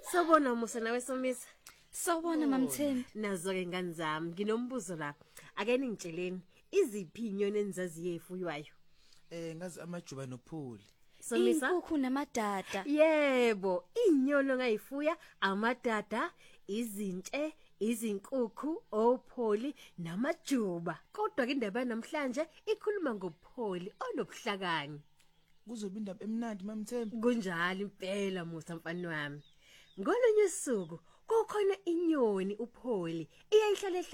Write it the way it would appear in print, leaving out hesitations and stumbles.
Sawubona Musa nawe Somisa. Sawubona mamthembi. Nazo ke ngani zami, nginombuzo la. Ake ningitsheleni, iziphi inyoni enizaziyo efuywayo? Ngazi amajuba nophuli. Somisa? Inkukhu namadada. Yebo, inyoni ongayifuya amadada, izintshe, izinkukhu, opholi namajuba. Kodwa ke indaba namhlanje ikhuluma ngopholi onobuhlakani. Kuzoba indaba emnandi mamthembi. Kunjalo impela Musa mfana wami. Ngolunye usuku kukhona inyoni upholi iyayihlala